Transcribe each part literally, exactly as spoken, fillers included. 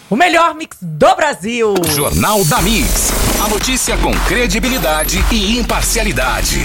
O melhor mix do Brasil. Jornal da Mix. A notícia com credibilidade e imparcialidade.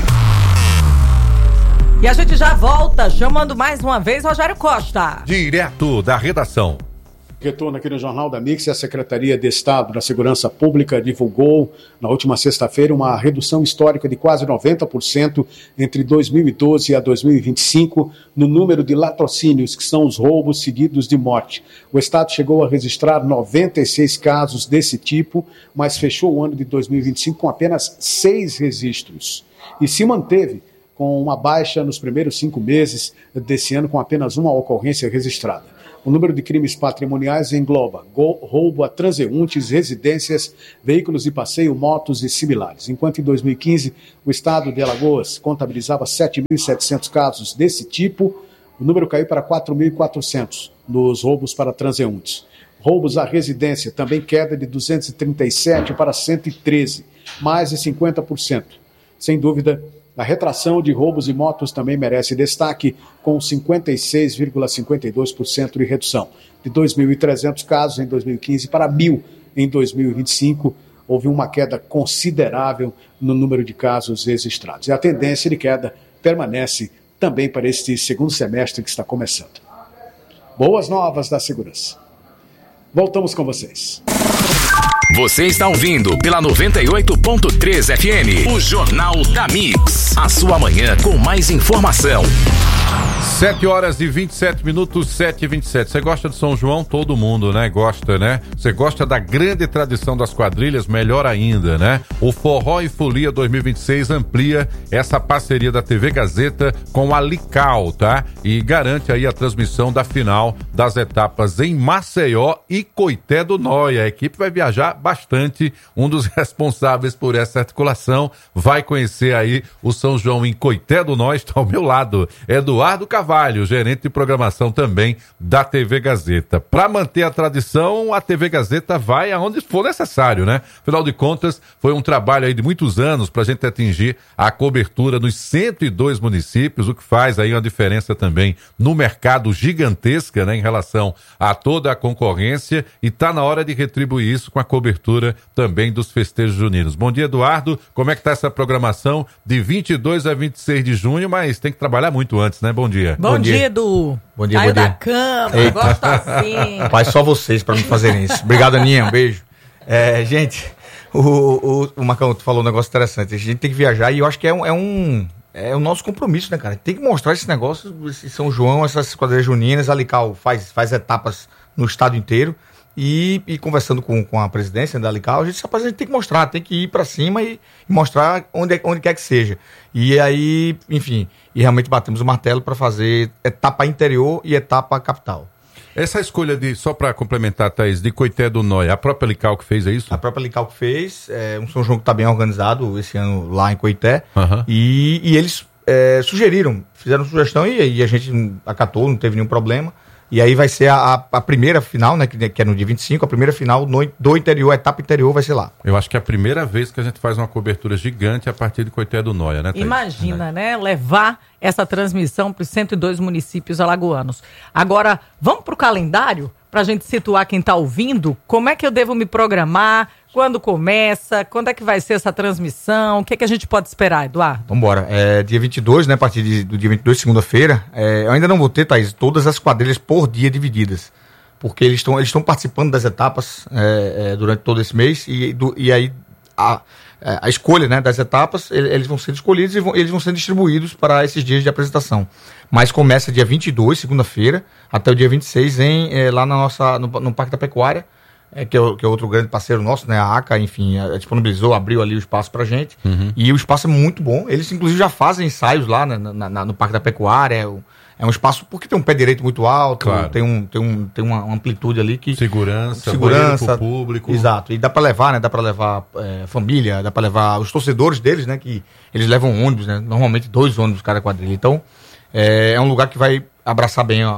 E a gente já volta chamando mais uma vez Rogério Costa. Direto da redação. Retorno aqui no Jornal da Mix. A Secretaria de Estado da Segurança Pública divulgou na última sexta-feira uma redução histórica de quase noventa por cento entre dois mil e doze a dois mil e vinte e cinco no número de latrocínios, que são os roubos seguidos de morte. O Estado chegou a registrar noventa e seis casos desse tipo, mas fechou o ano de dois mil e vinte e cinco com apenas seis registros. E se manteve com uma baixa nos primeiros cinco meses desse ano, com apenas uma ocorrência registrada. O número de crimes patrimoniais engloba roubo a transeuntes, residências, veículos de passeio, motos e similares. Enquanto em dois mil e quinze o estado de Alagoas contabilizava sete mil e setecentos casos desse tipo, o número caiu para quatro mil e quatrocentos nos roubos para transeuntes. Roubos à residência, também queda de duzentos e trinta e sete para cento e treze, mais de cinquenta por cento. Sem dúvida, a retração de roubos de motos também merece destaque, com cinquenta e seis vírgula cinquenta e dois por cento de redução. De dois mil e trezentos casos em dois mil e quinze para mil em dois mil e vinte e cinco, houve uma queda considerável no número de casos registrados. E a tendência de queda permanece também para este segundo semestre que está começando. Boas novas da segurança. Voltamos com vocês. Você está ouvindo pela noventa e oito ponto três F M, o Jornal da Mix. A sua manhã com mais informação. sete horas e vinte e sete minutos, sete e vinte e sete. Você gosta de São João? Todo mundo, né? Gosta, né? Você gosta da grande tradição das quadrilhas? Melhor ainda, né? O Forró e Folia dois mil e vinte e seis amplia essa parceria da T V Gazeta com a Lical, tá? E garante aí a transmissão da final das etapas em Maceió e Coité do Noia. A equipe vai viajar bastante. Um dos responsáveis por essa articulação vai conhecer aí o São João em Coité do Noia. Está ao meu lado, Eduardo Carvalho, gerente de programação também da T V Gazeta. Para manter a tradição, a T V Gazeta vai aonde for necessário, né? Afinal de contas, foi um trabalho aí de muitos anos para a gente atingir a cobertura nos cento e dois municípios, o que faz aí uma diferença também no mercado gigantesca, né, em relação a toda a concorrência, e tá na hora de retribuir isso com a cobertura também dos festejos juninos. Bom dia, Eduardo. Como é que tá essa programação de vinte e dois a vinte e seis de junho, mas tem que trabalhar muito antes, né? Bom dia. Bom, bom dia, dia, Edu. Bom dia, Saiu bom dia. da cama, gosto assim. Rapaz, só vocês pra me fazerem isso. Obrigado, Aninha, um beijo. É, gente, o, o, o Marcão, tu falou um negócio interessante. A gente tem que viajar e eu acho que é um, é um, é o nosso compromisso, né, cara? Tem que mostrar esse negócio, esse São João, essas quadrilhas juninas. A Lical faz, faz etapas no estado inteiro. E, e conversando com, com a presidência da Lical, a gente, rapaz, a gente tem que mostrar, tem que ir pra cima e, e mostrar onde, onde quer que seja. E aí, enfim, e realmente batemos o martelo para fazer etapa interior e etapa capital. Essa escolha de, só para complementar, Thaís, de Coité do Noia, a própria Lical que fez, é isso? A própria Lical que fez, é um São João que está bem organizado esse ano lá em Coité, uhum. e, e eles é, sugeriram, fizeram sugestão e, e a gente acatou, não teve nenhum problema. E aí vai ser a, a primeira final, né, que, que é no dia vinte e cinco, a primeira final no, do interior, a etapa interior vai ser lá. Eu acho que é a primeira vez que a gente faz uma cobertura gigante a partir de Coité do Noia, né, Thaís? Imagina, é. né, levar essa transmissão para os cento e dois municípios alagoanos. Agora, vamos para o calendário, para a gente situar quem está ouvindo. Como é que eu devo me programar? Quando começa? Quando é que vai ser essa transmissão? O que é que a gente pode esperar, Eduardo? Vamos embora. É, dia vinte e dois, né? A partir de, do dia vinte e dois, segunda-feira, é, eu ainda não vou ter, Thaís, todas as quadrilhas por dia divididas. Porque eles estão eles estão participando das etapas é, é, durante todo esse mês e, do, e aí a, a escolha, né, das etapas, eles vão ser escolhidos e vão, eles vão ser distribuídos para esses dias de apresentação. Mas começa dia vinte e dois, segunda-feira, até o dia vinte e seis, em, é, lá na nossa, no, no Parque da Pecuária, É, que, é, que é outro grande parceiro nosso, né? A ACA, enfim, a, a disponibilizou, abriu ali o espaço pra gente. Uhum. E o espaço é muito bom. Eles, inclusive, já fazem ensaios lá na, na, na, no Parque da Pecuária. É, o, é um espaço porque tem um pé direito muito alto, claro. tem, um, tem, um, tem uma amplitude ali que... Segurança, segurança pro público. Exato. E dá pra levar, né? Dá pra levar é, família, dá pra levar os torcedores deles, né? Que eles levam ônibus, né? Normalmente dois ônibus cada quadrilha. Então, é, é um lugar que vai abraçar bem a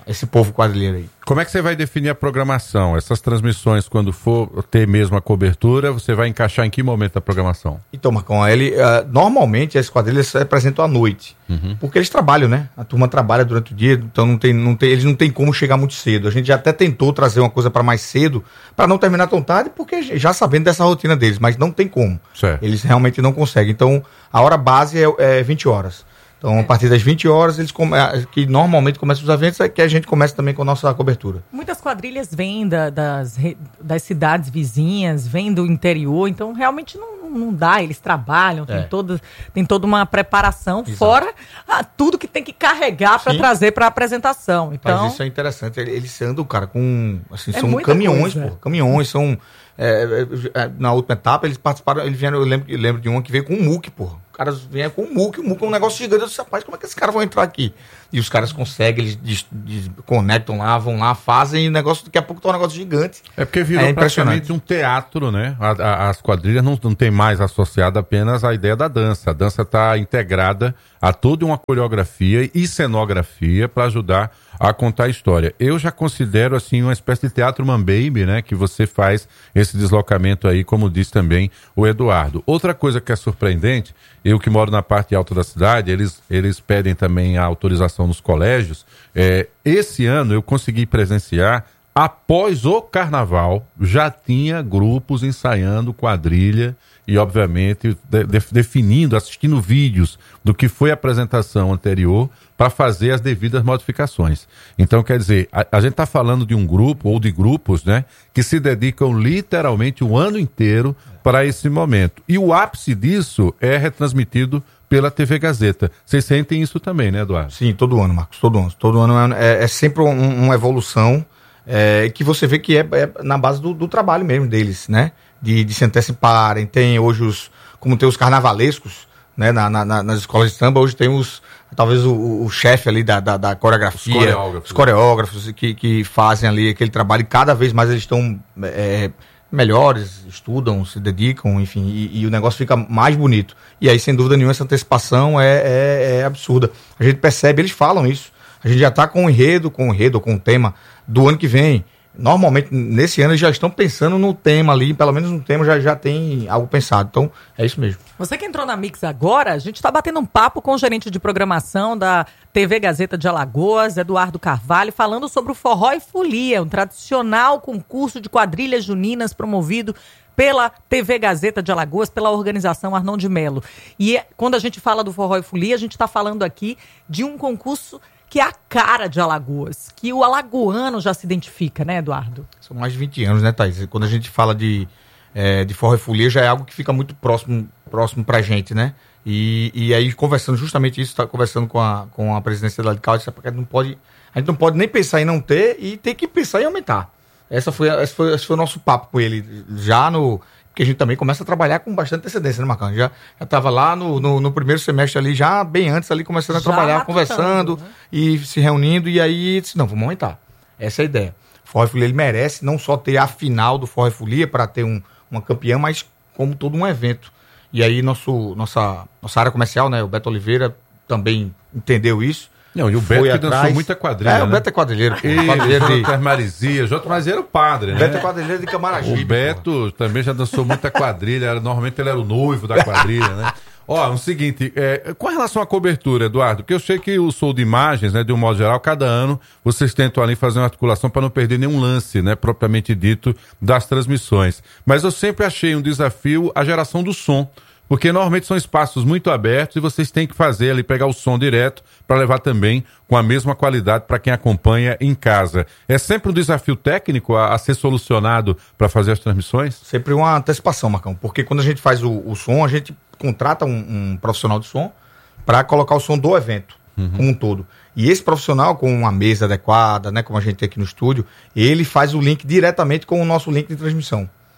esse povo quadrilheiro aí. Como é que você vai definir a programação? Essas transmissões, quando for ter mesmo a cobertura, você vai encaixar em que momento da programação? Então, Marcão, ele, uh, normalmente as quadrilhas se apresentam à noite, uhum. porque eles trabalham, né? A turma trabalha durante o dia, então não tem, não tem, eles não tem como chegar muito cedo. A gente já até tentou trazer uma coisa para mais cedo, para não terminar tão tarde, porque já sabendo dessa rotina deles, mas não tem como. Certo. Eles realmente não conseguem. Então, a hora base é, é vinte horas. Então, a partir das vinte horas, eles come... que normalmente começam os eventos, é que a gente começa também com a nossa cobertura. Muitas quadrilhas vêm da, das, das cidades vizinhas, vêm do interior, então realmente não, não dá, eles trabalham, é. tem, toda, tem toda uma preparação, Exato. fora ah, tudo que tem que carregar para trazer para a apresentação. Então, Mas isso é interessante, eles andam, cara, com, assim, é são caminhões, pô, caminhões, são, é, é, na última etapa, eles participaram, eles vieram, eu lembro, eu lembro de uma que veio com um muque, pô. Os caras vêm com o muque, o muque é um negócio gigante. Eu disse, rapaz, como é que esses caras vão entrar aqui? E os caras conseguem, eles des, des, conectam lá, vão lá, fazem, e o negócio, daqui a pouco tá um negócio gigante. É porque virou é praticamente um teatro, né? A, a, as quadrilhas não, não tem mais associada apenas a ideia da dança. A dança está integrada a toda uma coreografia e cenografia para ajudar a contar a história. Eu já considero, assim, uma espécie de teatro mambembe, né? Que você faz esse deslocamento aí, como disse também o Eduardo. Outra coisa que é surpreendente, eu que moro na parte alta da cidade, eles, eles pedem também a autorização nos colégios. É, esse ano eu consegui presenciar, após o carnaval, já tinha grupos ensaiando quadrilha e, obviamente, de, de, definindo, assistindo vídeos do que foi a apresentação anterior para fazer as devidas modificações. Então, quer dizer, a, a gente está falando de um grupo ou de grupos, né, que se dedicam literalmente o ano inteiro para esse momento. E o ápice disso é retransmitido pela T V Gazeta. Vocês sentem isso também, né, Eduardo? Sim, todo ano, Marcos, todo ano. Todo ano é, é sempre um, uma evolução é, que você vê que é, é na base do, do trabalho mesmo deles, né? De, de se anteciparem. Tem hoje os, como tem os carnavalescos, né, na, na, nas escolas de samba, hoje tem os, talvez o, o chefe ali da, da, da coreografia, os coreógrafos, os coreógrafos que, que fazem ali aquele trabalho, e cada vez mais eles estão é, melhores, estudam, se dedicam, enfim, e, e o negócio fica mais bonito. E aí, sem dúvida nenhuma, essa antecipação é, é, é absurda. A gente percebe, eles falam isso. A gente já está com o enredo, com o enredo, com o tema do ano que vem. Normalmente, nesse ano, eles já estão pensando no tema ali, pelo menos no tema já, já tem algo pensado. Então, é isso mesmo. Você que entrou na Mix agora, a gente está batendo um papo com o gerente de programação da T V Gazeta de Alagoas, Eduardo Carvalho, falando sobre o Forró e Folia, um tradicional concurso de quadrilhas juninas promovido pela T V Gazeta de Alagoas, pela organização Arnon de Melo. E quando a gente fala do Forró e Folia, a gente está falando aqui de um concurso que é a cara de Alagoas, que o alagoano já se identifica, né, Eduardo? São mais de vinte anos, né, Thaís? Quando a gente fala de, é, de Forró e Folia, já é algo que fica muito próximo, próximo pra gente, né? E, e aí, conversando justamente isso, tá conversando com a, com a presidência da Lical, porque a gente não pode, a gente não pode nem pensar em não ter e tem que pensar em aumentar. Essa foi, esse foi, esse foi o nosso papo com ele, já no... Porque a gente também começa a trabalhar com bastante antecedência, né, Marcão? Já estava lá no, no, no primeiro semestre ali, já bem antes ali, começando a já trabalhar, conversando, né? E se reunindo, e aí disse, não, vamos aumentar. Essa é a ideia. O Forró e Folia, ele merece não só ter a final do Forró e Folia para ter um, uma campeã, mas como todo um evento. E aí nosso, nossa, nossa área comercial, né, o Beto Oliveira, também entendeu isso. Não, e o Beto que dançou muita quadrilha, É, né? o Beto é quadrilheiro. E quadrilheiro de... J. Marizia, J. Marizia era o padre, né? O Beto é quadrilheiro de Camaragibe. O Beto pô. também já dançou muita quadrilha, era, normalmente ele era o noivo da quadrilha, né? Ó, o seguinte, é, com relação à cobertura, Eduardo, porque eu sei que o Sou de Imagens, né, de um modo geral, cada ano vocês tentam ali fazer uma articulação para não perder nenhum lance, né, propriamente dito, das transmissões. Mas eu sempre achei um desafio a geração do som. Porque normalmente são espaços muito abertos e vocês têm que fazer ali, pegar o som direto para levar também com a mesma qualidade para quem acompanha em casa. É sempre um desafio técnico a, a ser solucionado para fazer as transmissões? Sempre uma antecipação, Marcão, porque quando a gente faz o, o som, a gente contrata um, um profissional de som para colocar o som do evento, uhum, como um todo. E esse profissional, com uma mesa adequada, né, como a gente tem aqui no estúdio, ele faz o link diretamente com o nosso link de transmissão.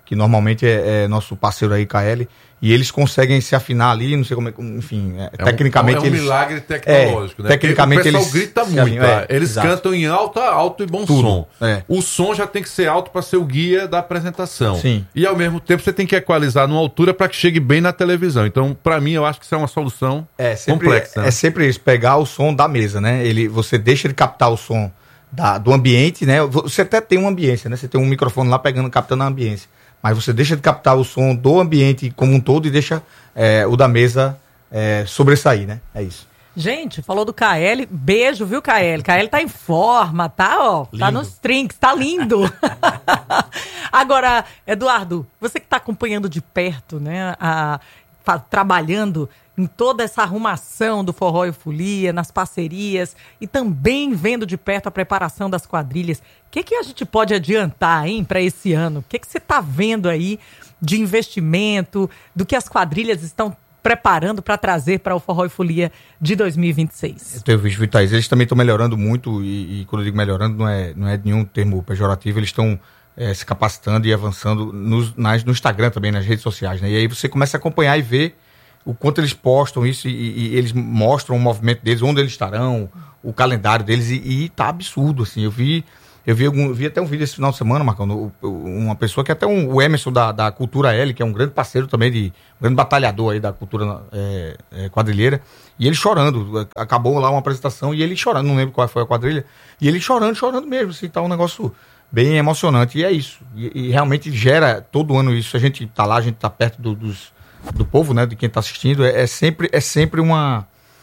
que normalmente é, é nosso parceiro aí, K L, e eles conseguem se afinar ali, não sei como é, enfim, é, é tecnicamente... Um, é um eles, milagre tecnológico, é, né? Tecnicamente Porque o pessoal eles grita muito, alinham, tá? é, Eles exato. cantam em alto, alto e bom Tudo, som. é. O som já tem que ser alto para ser o guia da apresentação. Sim. E ao mesmo tempo você tem que equalizar numa altura para que chegue bem na televisão. Então, para mim, eu acho que isso é uma solução é, sempre, complexa. É, né? é sempre isso, pegar o som da mesa, né? Ele, você deixa ele captar o som da, do ambiente, né? Você até tem uma ambiência, né? Você tem um microfone lá pegando, captando a ambiência. Mas você deixa de captar o som do ambiente como um todo e deixa é, o da mesa é, sobressair, né? É isso. Gente, falou do K L, beijo, viu, K L? K L tá em forma, tá, ó, lindo. Tá nos trinks, tá lindo. Agora, Eduardo, você que tá acompanhando de perto, né, a, fa, trabalhando em toda essa arrumação do Forró e Folia, nas parcerias, e também vendo de perto a preparação das quadrilhas, o que, que a gente pode adiantar, hein, para esse ano? O que, que você tá vendo aí de investimento, do que as quadrilhas estão preparando para trazer para o Forró e Folia de dois mil e vinte e seis? Eu tenho visto, Vitais, eles também estão melhorando muito, e, e quando eu digo melhorando, não é, não é nenhum termo pejorativo, eles estão é, se capacitando e avançando nos, nas, no Instagram também, nas redes sociais, né? E aí você começa a acompanhar e ver o quanto eles postam isso, e, e eles mostram o movimento deles, onde eles estarão, o calendário deles, e, e tá absurdo, assim. Eu vi, eu vi, algum, vi até um vídeo esse final de semana, Marcão, uma pessoa que até um, o Emerson da, da Cultura L, que é um grande parceiro também, de, um grande batalhador aí da cultura é, é, quadrilheira, e ele chorando, acabou lá uma apresentação, e ele chorando, não lembro qual foi a quadrilha, e ele chorando, chorando mesmo, assim, tá um negócio bem emocionante, e é isso, e, e realmente gera todo ano isso, a gente tá lá, a gente tá perto do, dos do povo, né, de quem está assistindo, é, é sempre, é sempre uma,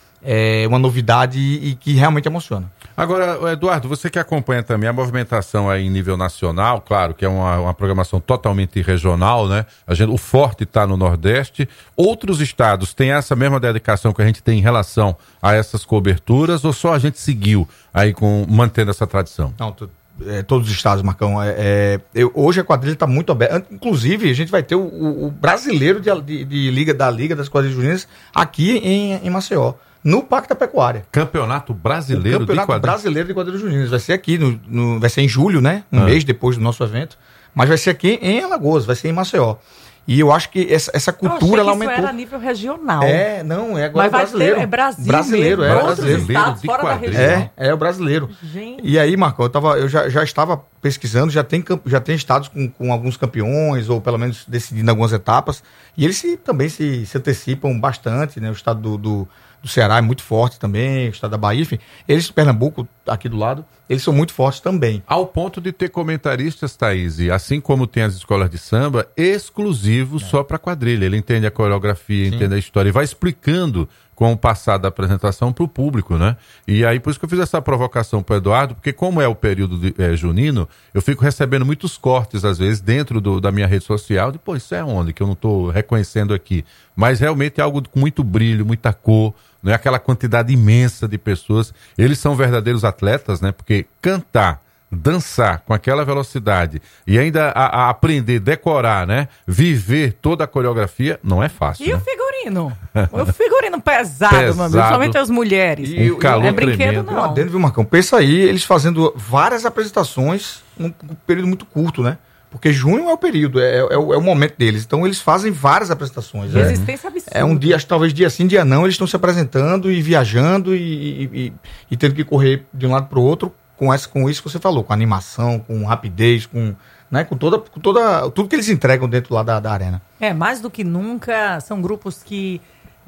é, uma novidade e, e que realmente emociona. Agora, Eduardo, você que acompanha também a movimentação aí em nível nacional, claro que é uma, uma programação totalmente regional, né? A gente, o forte está no Nordeste. Outros estados têm essa mesma dedicação que a gente tem em relação a essas coberturas, ou só a gente seguiu aí com, mantendo essa tradição? Não, tu... É, todos os estados, Marcão. É, é, eu, hoje a quadrilha está muito aberta. Inclusive, a gente vai ter o, o, o brasileiro de, de, de Liga, da Liga das Quadrilhas Juninas aqui em, em Maceió, no Parque da Pecuária. Campeonato Brasileiro o Campeonato de Quadrilhas. Brasileiro de Quadrilhas Juninas. Vai ser aqui, no, no, vai ser em julho, né? Um ah. mês depois do nosso evento. Mas vai ser aqui em Alagoas, vai ser em Maceió. E eu acho que essa, essa cultura ela aumentou. Isso era a nível regional. É, não, é agora Mas brasileiro. Ter, é Brasil brasileiro, mesmo, é outros brasileiro. estados fora da região. É, é o brasileiro. Gente. E aí, Marcão, eu, tava, eu já, já estava pesquisando, já tem, já tem estados com, com alguns campeões, ou pelo menos decidindo algumas etapas, e eles se, também se, se antecipam bastante, né? O estado do, do, do Ceará é muito forte também, o estado da Bahia, enfim. Eles, Pernambuco, aqui do lado, eles são muito fortes também. Ao ponto de ter comentaristas, Thaís, assim como tem as escolas de samba, exclusivos é. só para quadrilha. Ele entende a coreografia, Sim. entende a história e vai explicando com o passar da apresentação para o público, né? E aí, por isso que eu fiz essa provocação para o Eduardo, porque como é o período de, é, junino, eu fico recebendo muitos cortes, às vezes, dentro do, da minha rede social, de, pô, isso é onde? Que eu não estou reconhecendo aqui. Mas realmente é algo com muito brilho, muita cor, não é aquela quantidade imensa de pessoas. Eles são verdadeiros atletas, né? Porque cantar, dançar com aquela velocidade e ainda a, a aprender, decorar, né? Viver toda a coreografia, não é fácil. E né? o figurino? O figurino pesado, pesado. Mano, principalmente as mulheres. E um calor não é brinquedo, tremendo. não. Adendo, viu, Marcão? Pensa aí, eles fazendo várias apresentações num período muito curto, né? Porque junho é o período, é, é, o, é o momento deles. Então eles fazem várias apresentações. Resistência absurda. É um dia, acho, talvez dia sim, dia não, eles estão se apresentando e viajando e, e, e, e tendo que correr de um lado para o outro com, essa, com isso que você falou, com animação, com rapidez, com, né, com, toda, com toda, tudo que eles entregam dentro lá da, da arena. É, mais do que nunca, são grupos que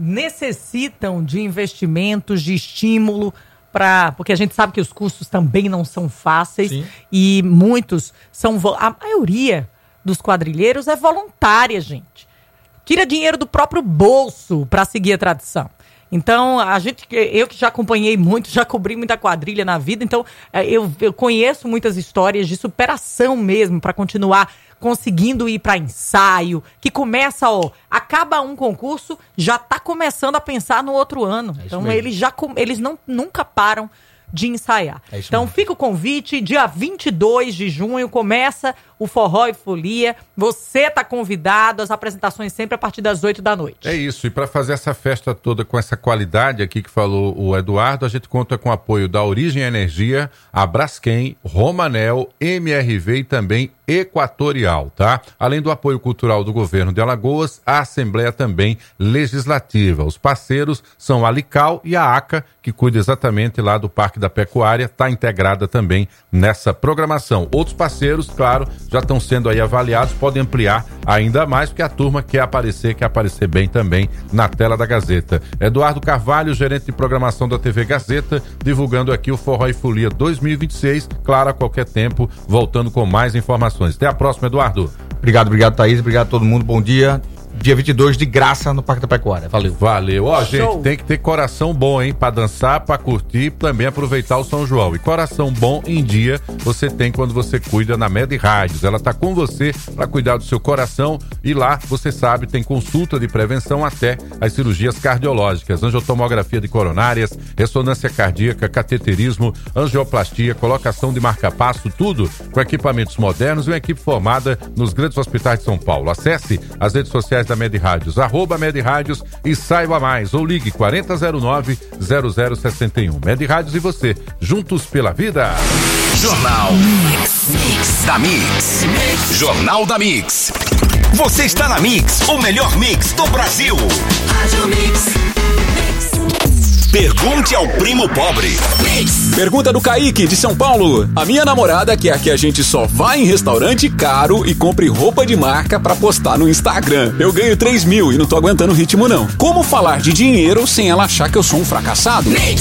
necessitam de investimentos, de estímulo, pra, porque a gente sabe que os custos também não são fáceis. Sim. E muitos são... A maioria dos quadrilheiros é voluntária, gente. Tira dinheiro do próprio bolso para seguir a tradição. Então, a gente, eu que já acompanhei muito, já cobri muita quadrilha na vida, então eu, eu conheço muitas histórias de superação mesmo para continuar conseguindo ir para ensaio, que começa, ó, acaba um concurso, já tá começando a pensar no outro ano. É então, eles, já, eles não, nunca param de ensaiar. É então mesmo. Fica o convite, dia vinte e dois de junho começa o Forró e Folia, você tá convidado, as apresentações sempre a partir das oito da noite. É isso, e para fazer essa festa toda com essa qualidade aqui que falou o Eduardo, a gente conta com o apoio da Origem Energia, a Braskem, Romanel, M R V e também Equatorial, tá? Além do apoio cultural do governo de Alagoas, a Assembleia também Legislativa. Os parceiros são a Lical e a ACA, que cuida exatamente lá do Parque da Pecuária, está integrada também nessa programação. Outros parceiros, claro, já estão sendo aí avaliados, podem ampliar ainda mais, porque a turma quer aparecer, quer aparecer bem também na tela da Gazeta. Eduardo Carvalho, gerente de programação da T V Gazeta, divulgando aqui o Forró e Folia dois mil e vinte e seis, claro, a qualquer tempo, voltando com mais informações. Até a próxima, Eduardo. Obrigado, obrigado, Thaís, obrigado a todo mundo, bom dia. Dia vinte e dois de graça no Parque da Pecuária. Valeu. Valeu. Ó, gente, tem que ter coração bom, hein? Pra dançar, pra curtir e também aproveitar o São João. E coração bom em dia você tem quando você cuida na Med Rádios. Ela tá com você pra cuidar do seu coração e lá, você sabe, tem consulta de prevenção até as cirurgias cardiológicas, angiotomografia de coronárias, ressonância cardíaca, cateterismo, angioplastia, colocação de marca-passo, tudo com equipamentos modernos e uma equipe formada nos grandes hospitais de São Paulo. Acesse as redes sociais da Med Rádios, arroba Med Rádios e saiba mais, ou ligue quarenta zero nove zero zero sessenta e um. Med Rádios e você, juntos pela vida. Jornal Mix, Mix da Mix. Jornal da Mix. Você está na Mix, o melhor mix do Brasil. Rádio Mix. Pergunte ao primo pobre. Pergunta do Kaique, de São Paulo. A minha namorada quer que a gente só vá em restaurante caro e compre roupa de marca pra postar no Instagram. Eu ganho três mil e não tô aguentando o ritmo não. Como falar de dinheiro sem ela achar que eu sou um fracassado?